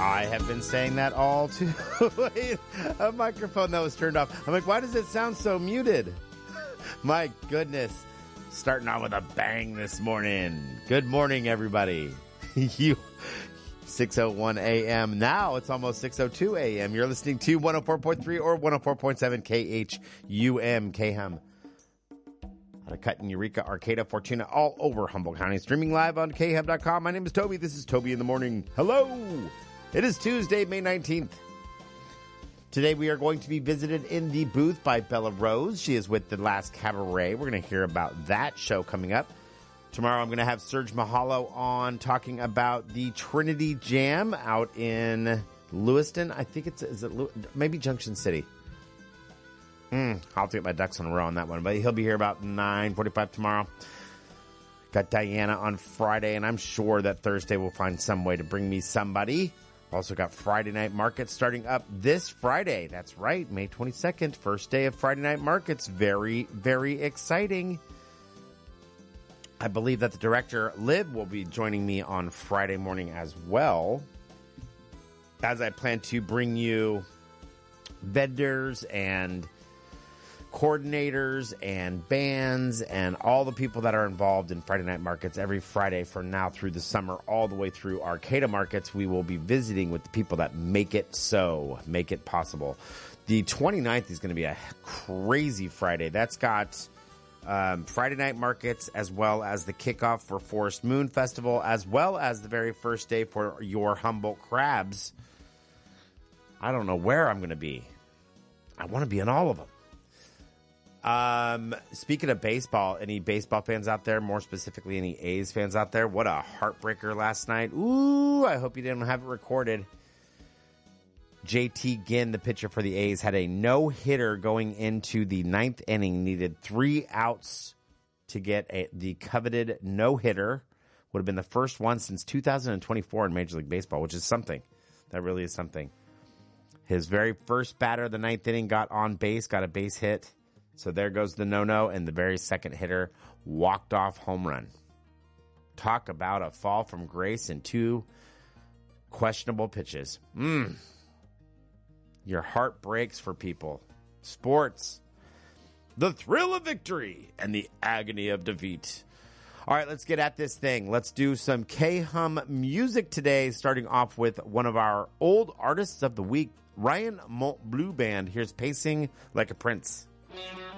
I have been saying that all too. A microphone that was turned off. I'm like, why does it sound so muted? My goodness. Starting out with a bang this morning. Good morning, everybody. 6:01 a.m. Now it's almost 6:02 a.m. You're listening to 104.3 or 104.7 KHUM, KHUM. Out of Cut in Eureka, Arcata, Fortuna, all over Humboldt County. Streaming live on khub.com. My name is Toby. This is Toby in the Morning. Hello. It is Tuesday, May 19th. Today we are going to be visited in the booth by Bella Rose. She is with The Last Cabaret. We're going to hear about that show coming up. Tomorrow I'm going to have Serge Mahalo on talking about the Trinity Jam out in Lewiston. I think maybe Junction City. I'll have to get my ducks in a row on that one. But he'll be here about 9:45 tomorrow. Got Diana on Friday, and I'm sure that Thursday we'll find some way to bring me somebody. Also got Friday Night Markets starting up this Friday. That's right, May 22nd, first day of Friday Night Markets. Very, very exciting. I believe that the director, Liv, will be joining me on Friday morning as well, as I plan to bring you vendors and coordinators and bands and all the people that are involved in Friday Night Markets every Friday from now through the summer, all the way through Arcata Markets. We will be visiting with the people that make it so, make it possible. The 29th is going to be a crazy Friday. That's got Friday Night Markets, as well as the kickoff for Forest Moon Festival, as well as the very first day for your Humboldt Crabs. I don't know where I'm going to be. I want to be in all of them. Speaking of baseball, any baseball fans out there, more specifically any A's fans out there, what a heartbreaker last night. Ooh, I hope you didn't have it recorded. JT Ginn, the pitcher for the A's, had a no-hitter going into the ninth inning, needed 3 outs to get the coveted no-hitter. Would have been the first one since 2024 in Major League Baseball, which is something. That really is something. His very first batter of the ninth inning got on base, got a base hit. So there goes the no-no, and the very second hitter walked off home run. Talk about a fall from grace and 2 questionable pitches. Your heart breaks for people. Sports. The thrill of victory and the agony of defeat. All right, let's get at this thing. Let's do some KHUM music today, starting off with one of our old artists of the week, Ryan Mont Blue Band. Here's Pacing Like a Prince.